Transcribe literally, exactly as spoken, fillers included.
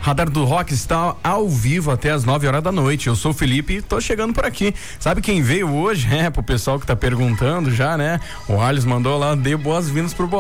Radar do Rock está ao vivo até as nove horas da noite. Eu sou o Felipe e tô chegando por aqui. Sabe quem veio hoje? É, pro pessoal que tá perguntando já, né? O Alice mandou lá, dê boas-vindas pro